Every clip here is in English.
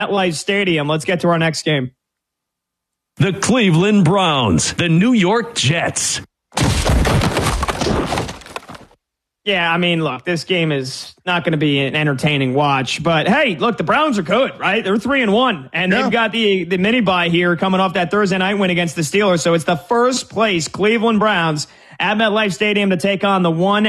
MetLife Stadium. Let's get to our next game. The Cleveland Browns, the New York Jets. Yeah, I mean, look, this game is not going to be an entertaining watch. But, hey, look, the Browns are good, right? They're 3-1. And they've got the mini-bye here coming off that Thursday night win against the Steelers. So it's the first place Cleveland Browns at MetLife Stadium to take on the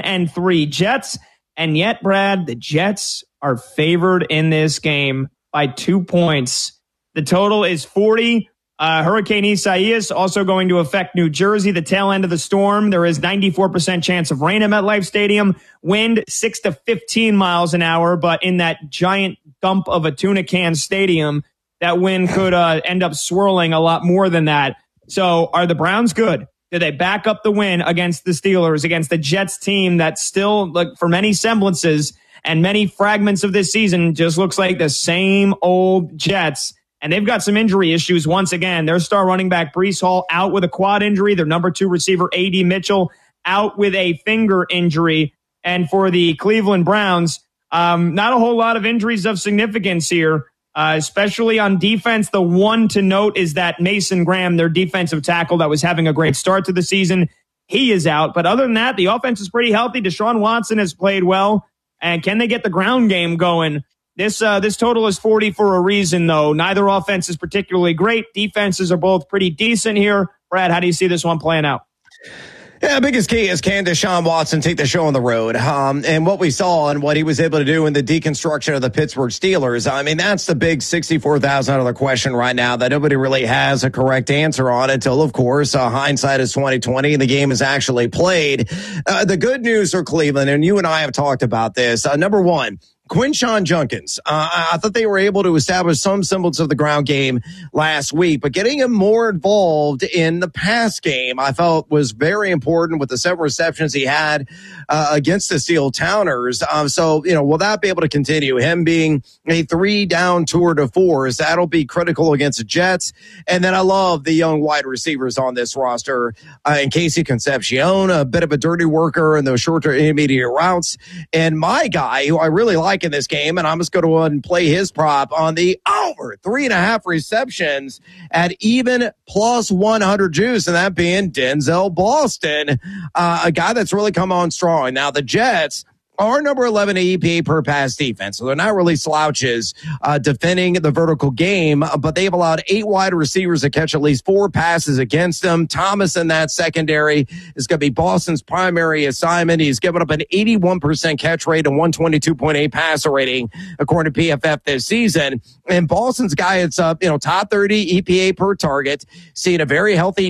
1-3 Jets. And yet, Brad, the Jets are favored in this game by 2 points. The total is 40. Hurricane Isaias also going to affect New Jersey, the tail end of the storm. There is 94% chance of rain at MetLife Stadium. Wind 6 to 15 miles an hour, but in that giant dump of a tuna can stadium, that wind could end up swirling a lot more than that. So are the Browns good? Do they back up the win against the Steelers, against the Jets team that still, look, for many semblances and many fragments of this season, just looks like the same old Jets? And they've got some injury issues once again. Their star running back, Breece Hall, out with a quad injury. Their number 2 receiver, A.D. Mitchell, out with a finger injury. And for the Cleveland Browns, not a whole lot of injuries of significance here, especially on defense. The one to note is that Mason Graham, their defensive tackle that was having a great start to the season, he is out. But other than that, the offense is pretty healthy. Deshaun Watson has played well. And can they get the ground game going? This total is 40 for a reason, though. Neither offense is particularly great. Defenses are both pretty decent here. Brad, how do you see this one playing out? Yeah, biggest key is, can Deshaun Watson take the show on the road? And what we saw and what he was able to do in the deconstruction of the Pittsburgh Steelers, I mean, that's the big $64,000 question right now that nobody really has a correct answer on until, of course, hindsight is 2020 and the game is actually played. The good news for Cleveland, and you and I have talked about this, number one, Quinshon Judkins. I thought they were able to establish some semblance of the ground game last week, but getting him more involved in the pass game, I felt was very important with the 7 receptions he had against the Steel Towners. So, will that be able to continue? Him being a 3-down tour de force, that'll be critical against the Jets. And then I love the young wide receivers on this roster. And Casey Concepcion, a bit of a dirty worker in those shorter intermediate routes. And my guy, who I really like in this game, and I'm just going to go ahead and play his prop on the over 3.5 receptions at even plus 100 juice, and that being Denzel Boston, a guy that's really come on strong. Now, the Jets are number 11 EPA per pass defense, so they're not really slouches defending the vertical game, but they've allowed 8 wide receivers to catch at least 4 passes against them. Thomas in that secondary is going to be Boston's primary assignment. He's given up an 81% catch rate and 122.8 passer rating, according to PFF this season. And Boston's guy, it's top 30 EPA per target, seeing a very healthy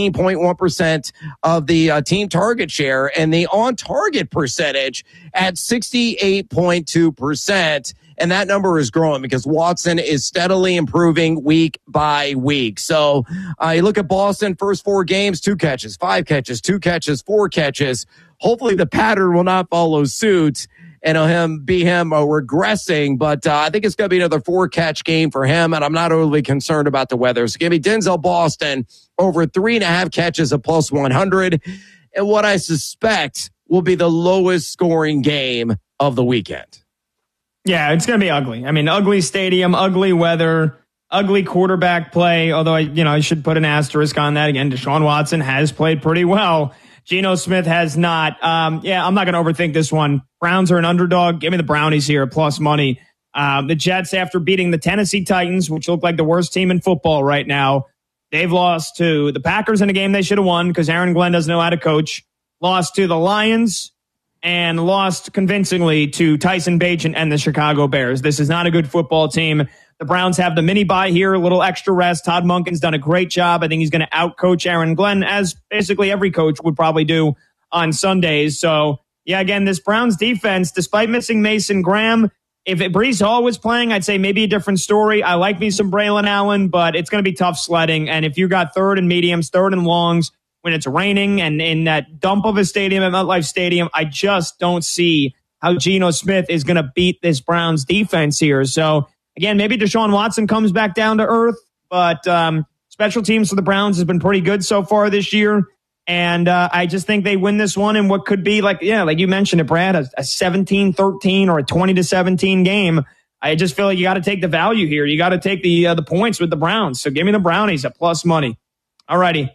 19.1% of the team target share, and the on-target percentage at 68.2%. And that number is growing because Watson is steadily improving week by week. So you look at Boston, first 4 games, 2 catches, 5 catches, 2 catches, 4 catches. Hopefully the pattern will not follow suit and him regressing. But I think it's going to be another 4-catch game for him. And I'm not overly concerned about the weather. So give me Denzel Boston over 3.5 catches at plus 100. And what I suspect will be the lowest scoring game of the weekend. Yeah, it's going to be ugly. I mean, ugly stadium, ugly weather, ugly quarterback play. Although I should put an asterisk on that. Again, Deshaun Watson has played pretty well. Geno Smith has not. I'm not going to overthink this one. Browns are an underdog. Give me the Brownies here, plus money. The Jets, after beating the Tennessee Titans, which look like the worst team in football right now, they've lost to the Packers in a game they should have won because Aaron Glenn doesn't know how to coach. Lost to the Lions and lost convincingly to Tyson Bagent and the Chicago Bears. This is not a good football team. The Browns have the mini-bye here, a little extra rest. Todd Monken's done a great job. I think he's going to out-coach Aaron Glenn, as basically every coach would probably do on Sundays. So, yeah, again, this Browns defense, despite missing Mason Graham, if Breece Hall was playing, I'd say maybe a different story. I like me some Braylon Allen, but it's going to be tough sledding. And if you got 3rd and mediums, 3rd and longs, when it's raining and in that dump of a stadium at MetLife Stadium, I just don't see how Geno Smith is going to beat this Browns defense here. So, again, maybe Deshaun Watson comes back down to earth, but special teams for the Browns has been pretty good so far this year. And I just think they win this one in what could be like you mentioned it, Brad, a 17-13 or a 20-17 game. I just feel like you got to take the value here. You got to take the points with the Browns. So give me the Brownies at plus money. All righty.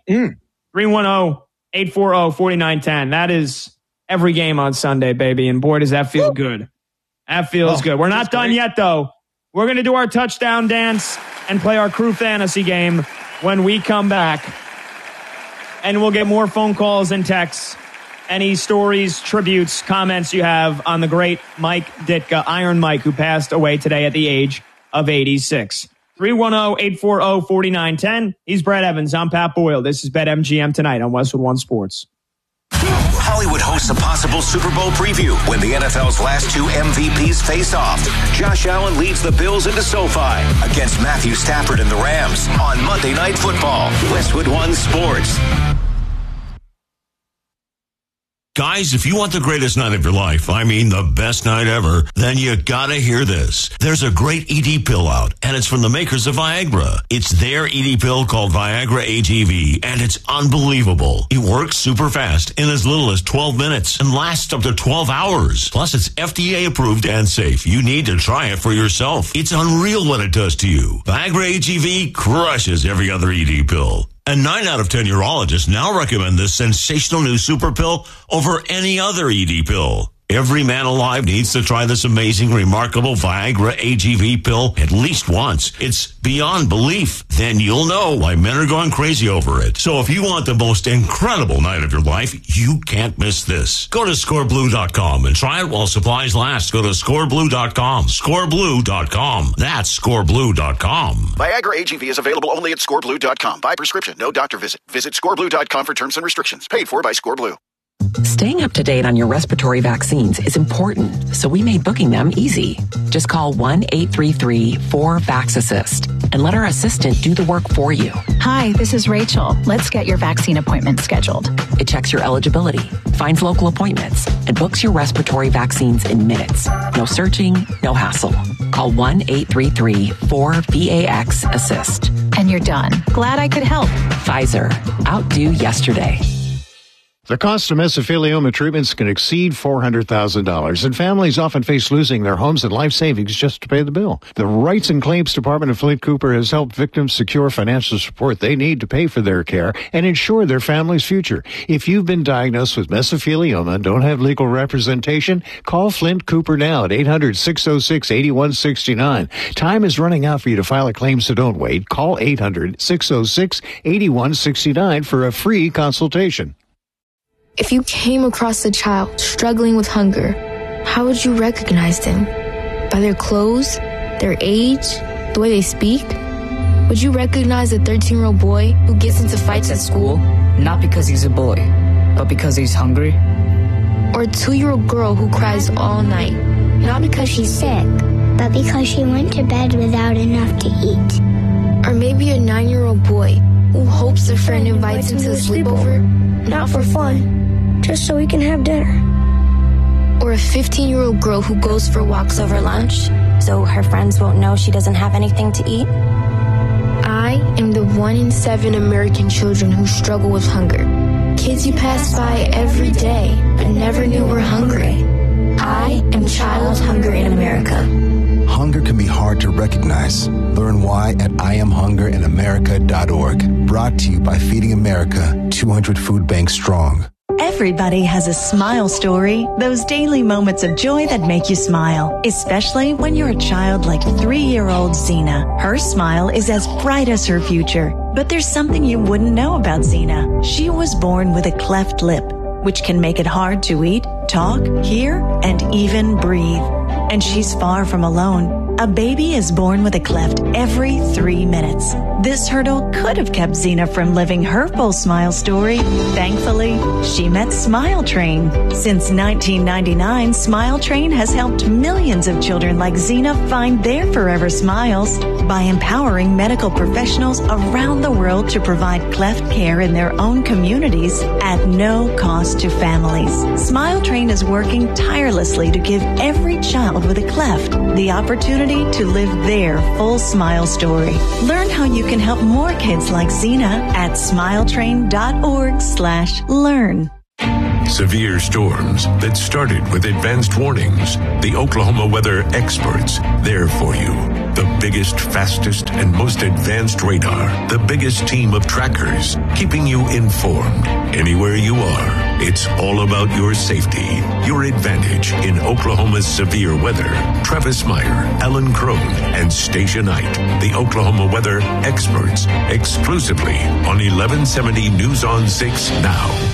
310-840-4910. That is every game on Sunday, baby. And boy, does that feel good. That feels good. We're not done yet, though. We're going to do our touchdown dance and play our crew fantasy game when we come back. And we'll get more phone calls and texts. Any stories, tributes, comments you have on the great Mike Ditka, Iron Mike, who passed away today at the age of 86. 310-840-4910. He's Brad Evans. I'm Pat Boyle. This is BetMGM tonight on Westwood One Sports. Hollywood hosts a possible Super Bowl preview when the NFL's last two MVPs face off. Josh Allen leads the Bills into SoFi against Matthew Stafford and the Rams on Monday Night Football. Westwood One Sports. Guys, if you want the greatest night of your life, I mean the best night ever, then you gotta hear this. There's a great ED pill out, and it's from the makers of Viagra. It's their ED pill called Viagra AGV, and it's unbelievable. It works super fast in as little as 12 minutes and lasts up to 12 hours. Plus, it's FDA approved and safe. You need to try it for yourself. It's unreal what it does to you. Viagra AGV crushes every other ED pill. And 9 out of 10 urologists now recommend this sensational new super pill over any other ED pill. Every man alive needs to try this amazing, remarkable Viagra AGV pill at least once. It's beyond belief. Then you'll know why men are going crazy over it. So if you want the most incredible night of your life, you can't miss this. Go to scoreblue.com and try it while supplies last. Go to scoreblue.com. Scoreblue.com. That's scoreblue.com. Viagra AGV is available only at scoreblue.com. By prescription, no doctor visit. Visit scoreblue.com for terms and restrictions. Paid for by ScoreBlue. Staying up to date on your respiratory vaccines is important, so we made booking them easy. Just call 1-833-4-VAX-ASSIST and let our assistant do the work for you. Hi, this is Rachel. Let's get your vaccine appointment scheduled. It checks your eligibility, finds local appointments, and books your respiratory vaccines in minutes. No searching, no hassle. Call 1-833-4-VAX-ASSIST. And you're done. Glad I could help. Pfizer. Outdo yesterday. The cost of mesothelioma treatments can exceed $400,000, and families often face losing their homes and life savings just to pay the bill. The Rights and Claims Department of Flint Cooper has helped victims secure financial support they need to pay for their care and ensure their family's future. If you've been diagnosed with mesothelioma and don't have legal representation, call Flint Cooper now at 800-606-8169. Time is running out for you to file a claim, so don't wait. Call 800-606-8169 for a free consultation. If you came across a child struggling with hunger, how would you recognize them? By their clothes, their age, the way they speak? Would you recognize a 13-year-old boy who gets into fights at school? Not because he's a boy, but because he's hungry. Or a 2-year-old girl who cries all night? Not because she's sick, but because she went to bed without enough to eat. Or maybe a 9-year-old boy who hopes a friend invites him to a sleepover, not for fun, just so we can have dinner. Or a 15-year-old girl who goes for walks over lunch, so her friends won't know she doesn't have anything to eat. I am the 1 in 7 American children who struggle with hunger. Kids you pass by every day, but never knew were hungry. I am Child Hunger in America. Hunger can be hard to recognize. Learn why at IamHungerInAmerica.org. Brought to you by Feeding America, 200 food banks strong. Everybody has a smile story, those daily moments of joy that make you smile, especially when you're a child like 3-year-old Xena. Her smile is as bright as her future, but there's something you wouldn't know about Xena. She was born with a cleft lip, which can make it hard to eat, talk, hear, and even breathe. And she's far from alone. A baby is born with a cleft every 3 minutes. This hurdle could have kept Xena from living her full smile story. Thankfully, she met Smile Train. Since 1999, Smile Train has helped millions of children like Xena find their forever smiles by empowering medical professionals around the world to provide cleft care in their own communities at no cost to families. Smile Train is working tirelessly to give every child with a cleft the opportunity to live their full smile story. Learn how you can help more kids like Xena at smiletrain.org/learn. Severe storms that started with advanced warnings. The Oklahoma weather experts, there for you. The biggest, fastest, and most advanced radar. The biggest team of trackers, keeping you informed anywhere you are. It's all about your safety, your advantage in Oklahoma's severe weather. Travis Meyer, Ellen Crone, and Stacia Knight, the Oklahoma weather experts, exclusively on 1170 News on 6 Now.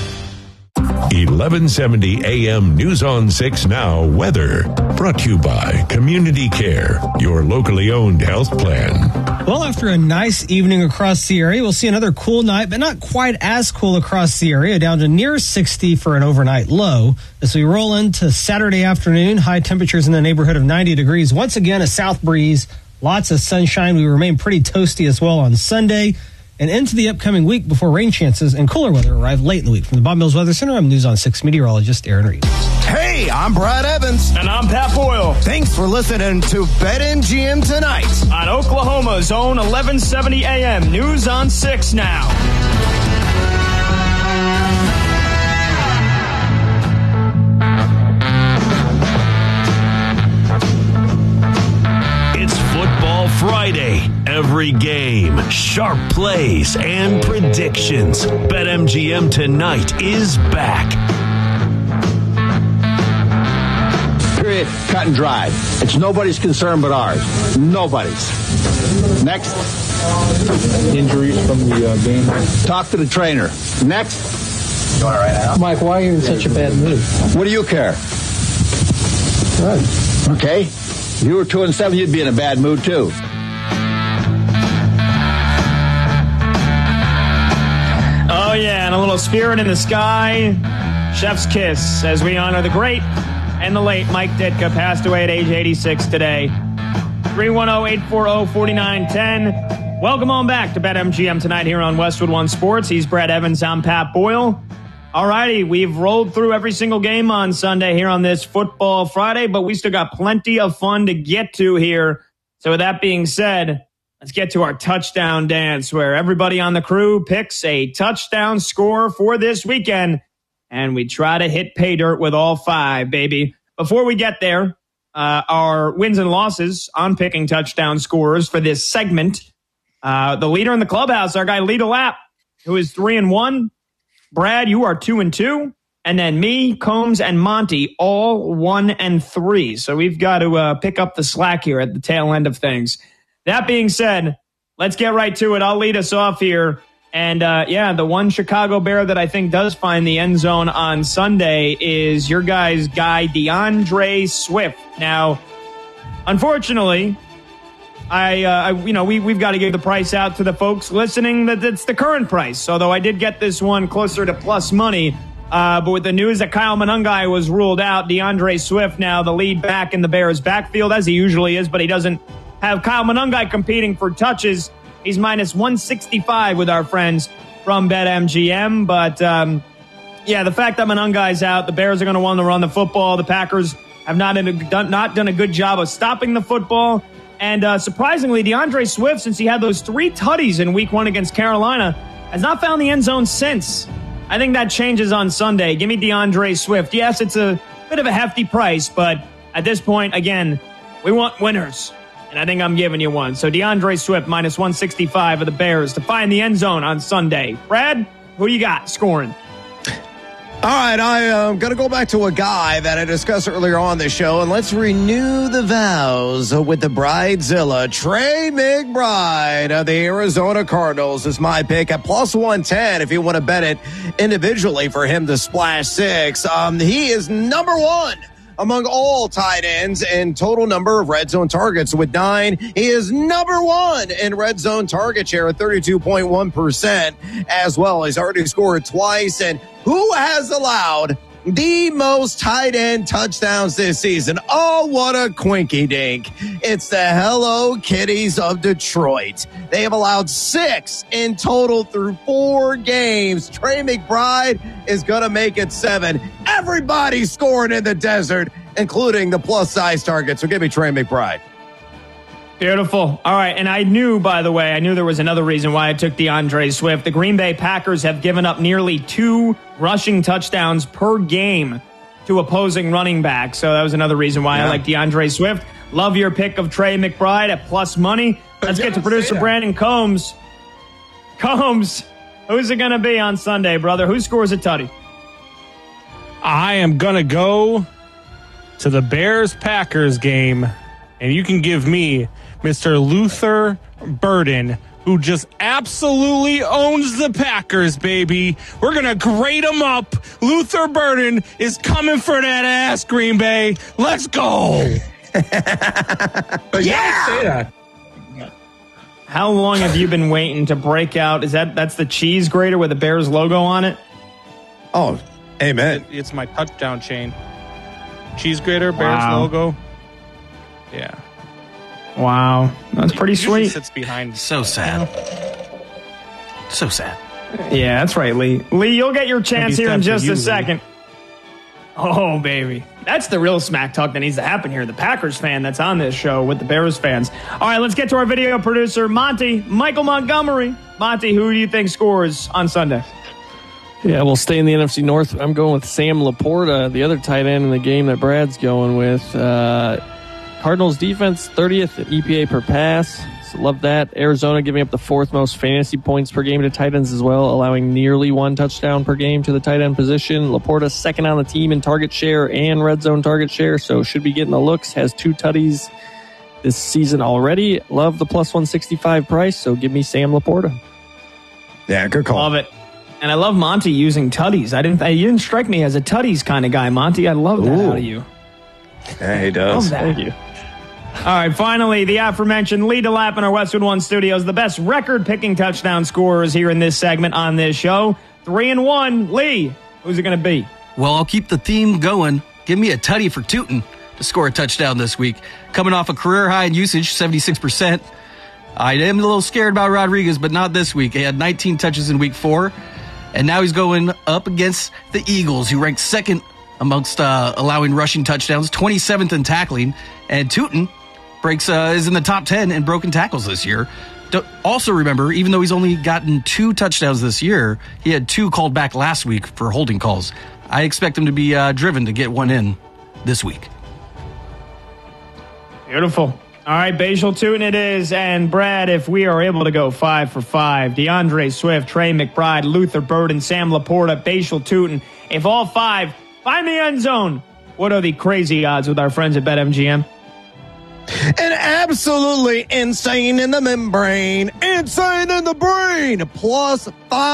1170 AM News on 6 Now weather. Brought to you by Community Care, your locally owned health plan. Well, after a nice evening across the area, we'll see another cool night, but not quite as cool across the area, down to near 60 for an overnight low. As we roll into Saturday afternoon, high temperatures in the neighborhood of 90 degrees. Once again, a south breeze, lots of sunshine. We remain pretty toasty as well on Sunday and into the upcoming week before rain chances and cooler weather arrive late in the week. From the Bob Mills Weather Center, I'm News on 6 meteorologist Aaron Reed. Hey, I'm Brad Evans. And I'm Pat Boyle. Thanks for listening to BetMGM tonight on Oklahoma's own 1170 AM News on 6 Now. Friday. Every game, sharp plays, and predictions. BetMGM tonight is back. Period. Cut and dried. It's nobody's concern but ours. Nobody's. Next. Injuries from the game. Talk to the trainer. Next. You want it right now? Mike, why are you in such a bad mood? What do you care? Good. Okay. If you were 2-7, you'd be in a bad mood too. Oh yeah, and a little Spirit in the Sky, chef's kiss, as we honor the great and the late Mike Ditka, passed away at age 86 today. 310-840-4910. Welcome on back to BetMGM tonight here on Westwood One Sports. He's Brad Evans, I'm Pat Boyle. All righty, we've rolled through every single game on Sunday here on this Football Friday, but we still got plenty of fun to get to here. So with that being said, let's get to our touchdown dance, where everybody on the crew picks a touchdown score for this weekend, and we try to hit pay dirt with all five, baby. Before we get there, our wins and losses on picking touchdown scorers for this segment. The leader in the clubhouse, our guy Lita Lapp, who is 3-1. Brad, you are 2-2. And then me, Combs, and Monty, all 1-3. So we've got to pick up the slack here at the tail end of things. That being said, let's get right to it. I'll lead us off here. And, the one Chicago Bear that I think does find the end zone on Sunday is your guy's guy, DeAndre Swift. Now, unfortunately, we've got to give the price out to the folks listening that it's the current price. Although I did get this one closer to plus money. But with the news that Kyle Monangai was ruled out, DeAndre Swift now the lead back in the Bears backfield, as he usually is, but he doesn't have Kyle Monangai competing for touches. He's minus 165 with our friends from BetMGM. But, the fact that Monangai's out, the Bears are going to want to run the football. The Packers have not done a good job of stopping the football. And surprisingly, DeAndre Swift, since he had those 3 tutties in week 1 against Carolina, has not found the end zone since. I think that changes on Sunday. Give me DeAndre Swift. Yes, it's a bit of a hefty price, but at this point, again, we want winners. And I think I'm giving you one. So DeAndre Swift minus 165 of the Bears to find the end zone on Sunday. Brad, who you got scoring? All right, I'm going to go back to a guy that I discussed earlier on the show, and let's renew the vows with the Bridezilla. Trey McBride of the Arizona Cardinals is my pick at plus 110 if you want to bet it individually for him to splash 6. He is number 1 among all tight ends in total number of red zone targets with 9. He is number 1 in red zone target share at 32.1% as well. He's already scored twice. And who has allowed the most tight end touchdowns this season? Oh, what a quinky dink. It's the Hello Kitties of Detroit. They have allowed 6 in total through 4 games. Trey McBride is going to make it 7. Everybody's scoring in the desert, including the plus size target. So give me Trey McBride. Beautiful. All right, and I knew there was another reason why I took DeAndre Swift. The Green Bay Packers have given up nearly 2 rushing touchdowns per game to opposing running backs. So that was another reason why I like DeAndre Swift. Love your pick of Trey McBride at plus money. Let's get to producer Brandon Combs. Combs, who's it going to be on Sunday, brother? Who scores a tutty? I am going to go to the Bears-Packers game, and you can give me Mr. Luther Burden, who just absolutely owns the Packers, baby. We're going to grade him up. Luther Burden is coming for that ass, Green Bay. Let's go. Yeah. How long have you been waiting to break out? That's the cheese grater with the Bears logo on it? Oh, amen. It's my touchdown chain. Cheese grater, Bears logo. Yeah. Wow. That's pretty sweet. Sits behind. So sad. So sad. Yeah, that's right, Lee. Lee, you'll get your chance here in just a second. Oh, baby. That's the real smack talk that needs to happen here. The Packers fan that's on this show with the Bears fans. All right, let's get to our video producer, Michael Montgomery. Monty, who do you think scores on Sunday? Yeah, we'll stay in the NFC North. I'm going with Sam Laporta, the other tight end in the game that Brad's going with. Cardinals defense, 30th at EPA per pass. So love that. Arizona giving up the 4th most fantasy points per game to tight ends as well, allowing nearly 1 touchdown per game to the tight end position. Laporta 2nd on the team in target share and red zone target share, so should be getting the looks. Has 2 tutties this season already. Love the plus 165 price, so give me Sam Laporta. Yeah, good call. Love it. And I love Monty using tutties. You didn't strike me as a tutties kind of guy, Monty. I love that out of you. Yeah, he does. Love that. Thank you. All right, finally, the aforementioned Lee DeLapp in our Westwood One studios, the best record-picking touchdown scorers here in this segment on this show. 3-1. Lee, who's it going to be? Well, I'll keep the theme going. Give me a tutty for Tootin to score a touchdown this week. Coming off a career high in usage, 76%. I am a little scared about Rodriguez, but not this week. He had 19 touches in week 4, and now he's going up against the Eagles, who ranked 2nd amongst allowing rushing touchdowns, 27th in tackling, and Tootin is in the top 10 in broken tackles this year. Also remember, even though he's only gotten 2 touchdowns this year, he had 2 called back last week for holding calls. I expect him to be driven to get one in this week. Beautiful. All right, Bajal Tootin it is. And Brad, if we are able to go 5 for 5, DeAndre Swift, Trey McBride, Luther Burden, Sam Laporta, Bajal Tootin, if all 5 find the end zone, what are the crazy odds with our friends at BetMGM? And absolutely insane in the membrane, insane in the brain, plus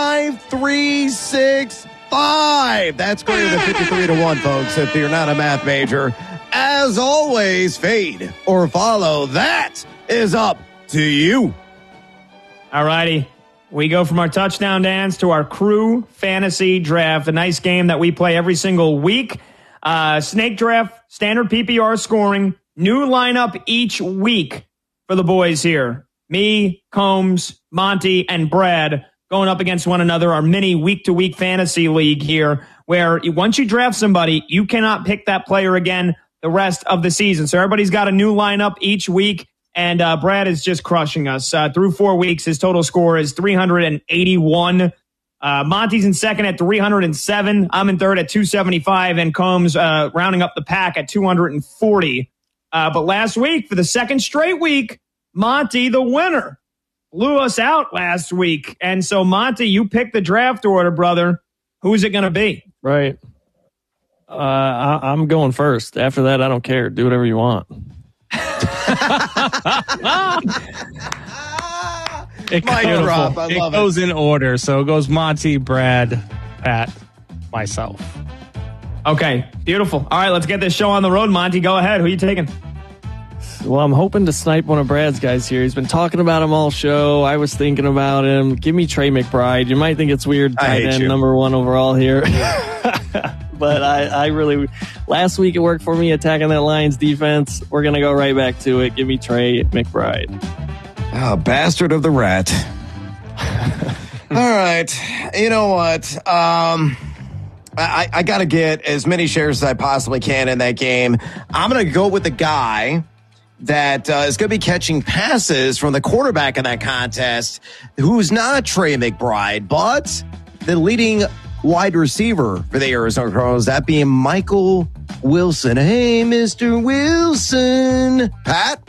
5,365. That's greater than 53-1, folks, if you're not a math major. As always, fade or follow. That is up to you. All righty. We go from our touchdown dance to our crew fantasy draft, a nice game that we play every single week. Snake draft, standard PPR scoring, new lineup each week for the boys here. Me, Combs, Monty, and Brad going up against one another, our mini week-to-week fantasy league here, where once you draft somebody, you cannot pick that player again the rest of the season. So everybody's got a new lineup each week, and Brad is just crushing us. Through 4 weeks, his total score is 381. Monty's in second at 307. I'm in third at 275, and Combs rounding up the pack at 240. But last week, for the second straight week, Monty, the winner, blew us out last week. And so, Monty, you picked the draft order, brother. Who is it going to be? Right. I'm going first. After that, I don't care. Do whatever you want. It goes in order. So it goes Monty, Brad, Pat, myself. Okay, beautiful. All right, let's get this show on the road. Monty, go ahead. Who are you taking? Well, I'm hoping to snipe one of Brad's guys here. He's been talking about him all show. I was thinking about him. Give me Trey McBride. You might think it's weird, tight end, number 1 overall here. But I really, last week it worked for me attacking that Lions defense. We're going to go right back to it. Give me Trey McBride. Oh, bastard of the rat. All right. You know what? I got to get as many shares as I possibly can in that game. I'm going to go with the guy that is going to be catching passes from the quarterback in that contest, who's not Trey McBride, but the leading wide receiver for the Arizona Cardinals, that being Michael Wilson. Hey, Mr. Wilson. Pat?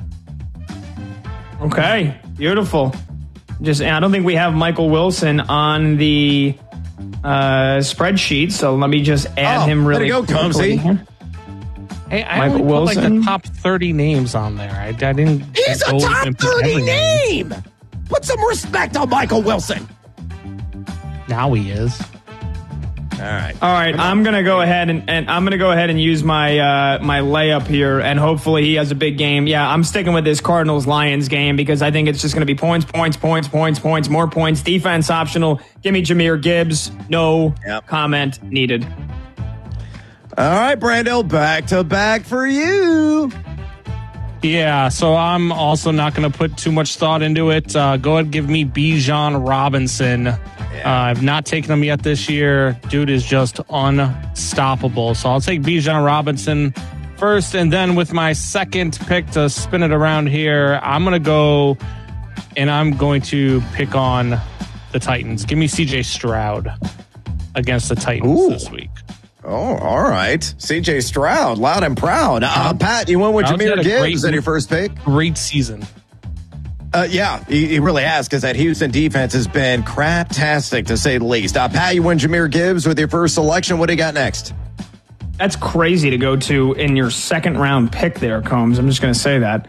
Okay, beautiful. I don't think we have Michael Wilson on the spreadsheet, so let me just add him really quickly. There you go, Combsy. Hey, I only put like the top 30 names on there. I didn't. He's a top 30 name. Put some respect on Michael Wilson. Now he is. All right. I'm gonna go ahead and I'm gonna go ahead and use my my layup here, and hopefully he has a big game. Yeah, I'm sticking with this Cardinals-Lions game because I think it's just gonna be points, more points. Defense optional. Give me Jahmyr Gibbs. No comment needed. All right, Brando, back to back for you. Yeah, so I'm also not going to put too much thought into it. Go ahead and give me Bijan Robinson. I've not taken him yet this year. Dude is just unstoppable. So I'll take Bijan Robinson first, and then with my second pick to spin it around here, I'm going to go and I'm going to pick on the Titans. Give me CJ Stroud against the Titans this week. Oh, all right. CJ Stroud, loud and proud. Pat, you went with Jahmyr Gibbs in your first pick? Great season. Yeah, he really has, because that Houston defense has been craptastic, to say the least. Pat, you went Jahmyr Gibbs with your first selection. What do you got next? That's crazy to go to in your second round pick there, Combs. I'm just going to say that.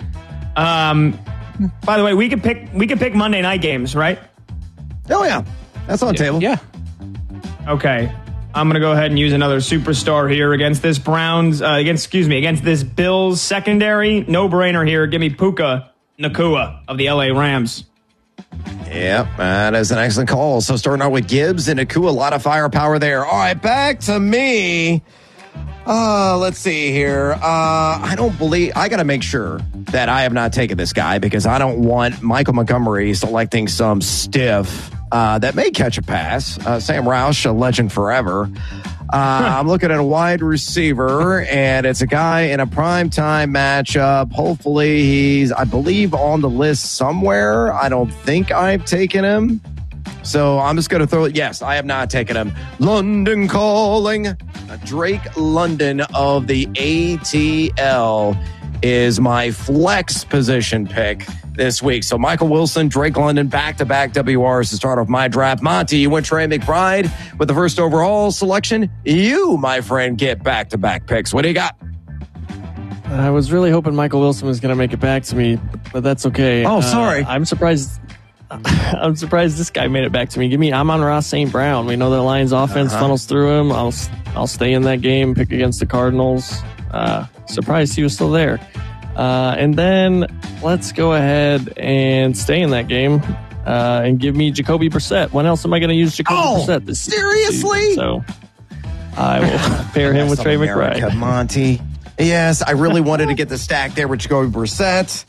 By the way, we could pick Monday night games, right? Oh, yeah. That's on the table. Yeah. Okay. I'm going to go ahead and use another superstar here against this against this Bills secondary. No brainer here. Give me Puka Nacua of the LA Rams. Yep, that is an excellent call. So starting out with Gibbs and Nacua, a lot of firepower there. All right, back to me. Let's see here. I got to make sure that I have not taken this guy, because I don't want Michael Montgomery selecting some stiff that may catch a pass. Sam Roush, a legend forever. I'm looking at a wide receiver, and it's a guy in a primetime matchup. Hopefully he's, I believe, on the list somewhere. I don't think I've taken him. So I'm just going to throw it. Yes, I have not taken him. London calling. Drake London of the ATL is my flex position pick this week. So Michael Wilson, Drake London, back-to-back WRs to start off my draft. Monty, you went Trey McBride with the first overall selection. You, my friend, get back-to-back picks. What do you got? I was really hoping Michael Wilson was going to make it back to me, but that's okay. Oh, sorry. I'm surprised this guy made it back to me. I'm on Ross St. Brown. We know the Lions offense funnels through him. I'll stay in that game, pick against the Cardinals. Surprised he was still there. And then let's go ahead and stay in that game and give me Jacoby Brissett. When else am I going to use Jacoby Brissett this season? Seriously? So I will pair him with Trey McBride. Monty. Yes, I really wanted to get the stack there with Jacoby Brissett.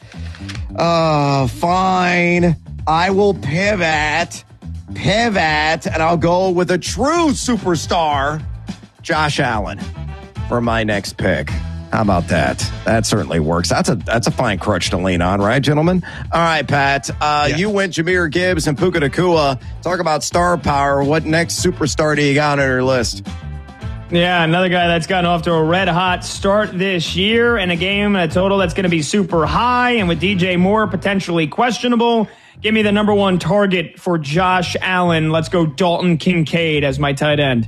Fine. I will pivot, and I'll go with a true superstar, Josh Allen, for my next pick. How about that? That certainly works. That's a fine crutch to lean on, right, gentlemen? All right, Pat. You went Jahmyr Gibbs and Puka Nacua. Talk about star power. What next superstar do you got on your list? Yeah, another guy that's gotten off to a red-hot start this year, and a total that's going to be super high, and with DJ Moore potentially questionable. Give me the number one target for Josh Allen. Let's go Dalton Kincaid as my tight end.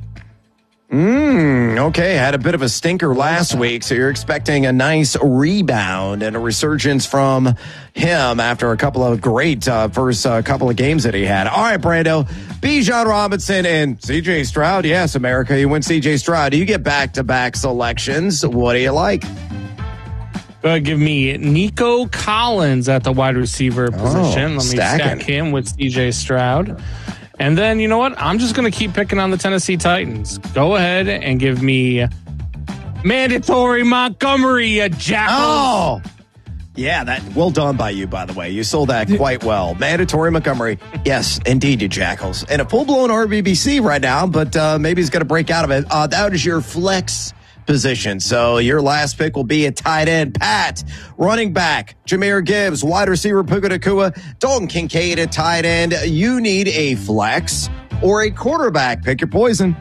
Okay, had a bit of a stinker last week, so you're expecting a nice rebound and a resurgence from him after a couple of great first couple of games that he had. All right, Brando, Bijan Robinson and CJ Stroud. Yes, America, you win CJ Stroud. You get back-to-back selections. What do you like? Give me Nico Collins at the wide receiver position. Let me stack him with CJ Stroud. And then, you know what? I'm just going to keep picking on the Tennessee Titans. Go ahead and give me mandatory Montgomery, Jackals. Oh, yeah, well done by you, by the way. You sold that quite well. Mandatory Montgomery. Yes, indeed, you Jackals. And a full-blown RBBC right now, but maybe he's going to break out of it. That is your flex position. So your last pick will be a tight end. Pat, running back, Jahmyr Gibbs, wide receiver, Puka Nacua, Dalton Kincaid at tight end. You need a flex or a quarterback. Pick your poison.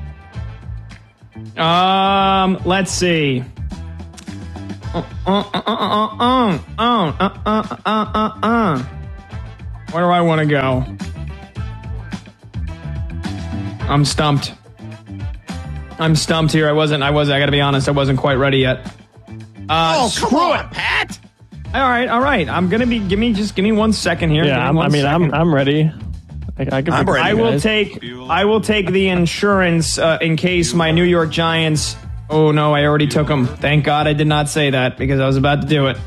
Let's see. Where do I want to go? I'm stumped here. I gotta be honest, I wasn't quite ready yet. Come on, Pat. All right. Give me 1 second here. Yeah, I'm ready. I'm ready. I will take the insurance in case my New York Giants. Oh no, I already took them. Thank God I did not say that because I was about to do it.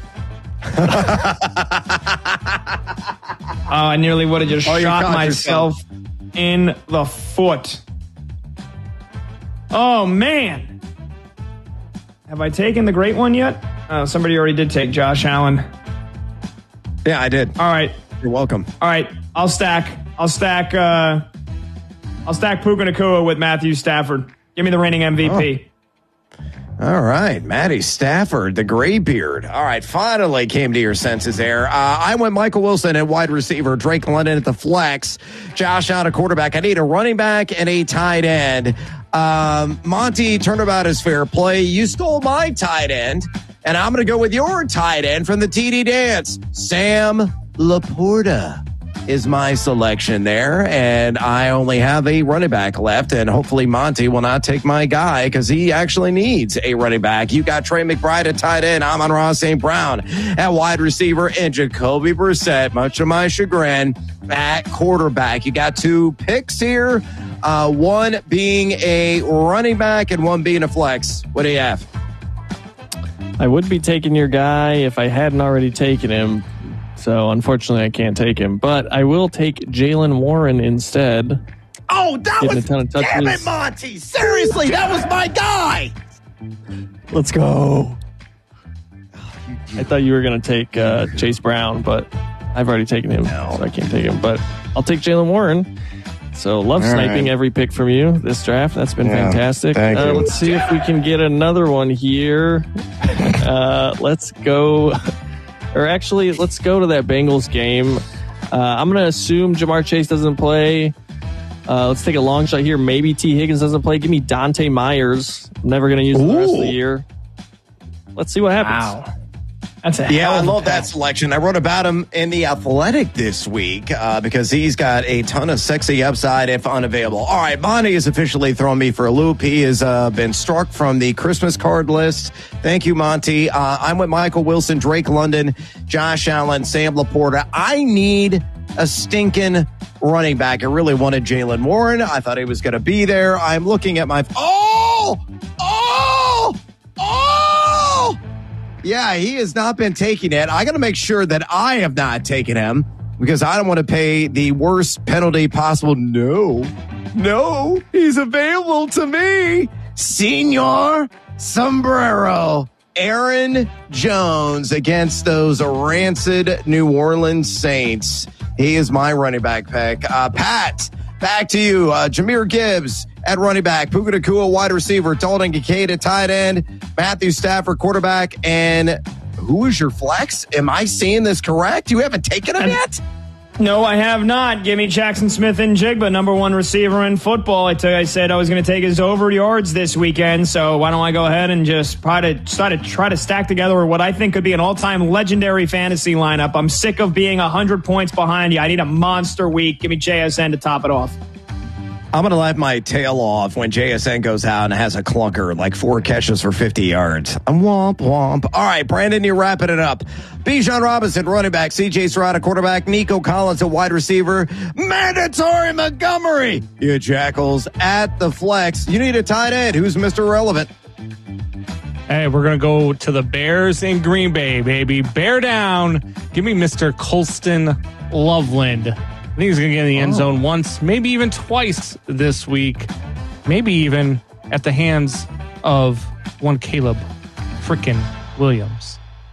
I nearly would have just shot myself in the foot. Oh man. Have I taken the great one yet? Somebody already did take Josh Allen. Yeah, I did. All right. You're welcome. All right. I'll stack Puka Nacua with Matthew Stafford. Give me the reigning MVP. All right, Matty Stafford, the graybeard. All right, finally came to your senses there. I went Michael Wilson at wide receiver, Drake London at the flex, Josh Allen at quarterback. I need a running back and a tight end. Monty, turnabout is fair play. You stole my tight end, and I'm going to go with your tight end from the TD Dance. Sam Laporta is my selection there, and I only have a running back left, and hopefully Monty will not take my guy because he actually needs a running back. You got Trey McBride at tight end, Amon-Ra St. Brown at wide receiver, and Jacoby Brissett, much to my chagrin, at quarterback. You got 2 picks here, one being a running back and one being a flex. What do you have? I would be taking your guy if I hadn't already taken him. So, unfortunately, I can't take him. But I will take Jaylen Warren instead. Oh, that was... Damn it, Monty! Seriously, that was my guy! Let's go. I thought you were going to take Chase Brown, but I've already taken him, so I can't take him. But I'll take Jaylen Warren. So, love sniping every pick from you this draft. That's been fantastic. Let's see if we can get another one here. Let's go... Or actually, let's go to that Bengals game. I'm going to assume Jamar Chase doesn't play. Let's take a long shot here. Maybe T. Higgins doesn't play. Give me Dante Myers. I'm never going to use him the rest of the year. Let's see what happens. Wow. That's a hell I of a love pick. that selection. I wrote about him in The Athletic this week because he's got a ton of sexy upside if unavailable. All right, Monty has officially thrown me for a loop. He has been struck from the Christmas card list. Thank you, Monty. I'm with Michael Wilson, Drake London, Josh Allen, Sam Laporta. I need a stinking running back. I really wanted Jaylen Warren. I thought he was going to be there. I'm looking at my... Yeah, he has not been taking it. I got to make sure that I have not taken him because I don't want to pay the worst penalty possible. No, he's available to me. Senor Sombrero, Aaron Jones against those rancid New Orleans Saints. He is my running back pick. Pat, back to you. Jahmyr Gibbs at running back, Puka Nacua wide receiver, Dalton Kincaid at tight end, Matthew Stafford quarterback, and who is your flex? Am I seeing this correct? You haven't taken him yet? No, I have not. Give me Jackson Smith and Jigba, number 1 receiver in football. I said I was going to take his over yards this weekend, so why don't I go ahead and just try to stack together what I think could be an all-time legendary fantasy lineup. I'm sick of being 100 points behind you. I need a monster week. Give me JSN to top it off. I'm going to let my tail off when JSN goes out and has a clunker, like 4 catches for 50 yards. Womp, womp. All right, Brandon, you're wrapping it up. Bijan Robinson, running back. C.J. Stroud, quarterback. Nico Collins, a wide receiver. Mandatory Montgomery. You Jackals at the flex. You need a tight end. Who's Mr. Relevant? Hey, we're going to go to the Bears in Green Bay, baby. Bear down. Give me Mr. Colston Loveland. I think he's going to get in the end zone once, maybe even twice this week. Maybe even at the hands of one Caleb frickin' Williams.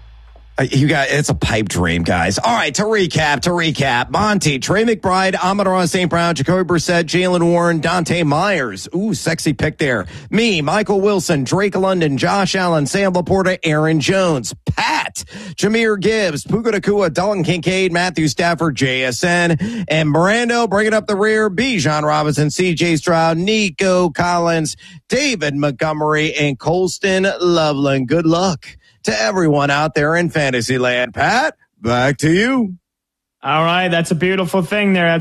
It's a pipe dream, guys. All right, to recap. Monty, Trey McBride, Amon-Ra St. Brown, Jacoby Brissett, Jalen Warren, Dante Myers. Ooh, sexy pick there. Me, Michael Wilson, Drake London, Josh Allen, Sam Laporta, Aaron Jones. Pat, Jahmyr Gibbs, Puka Nacua, Dalton Kincaid, Matthew Stafford, JSN, and Brando bringing up the rear, Bijan Robinson, CJ Stroud, Nico Collins, David Montgomery, and Colston Loveland. Good luck to everyone out there in Fantasyland. Pat, back to you. All right, that's a beautiful thing there.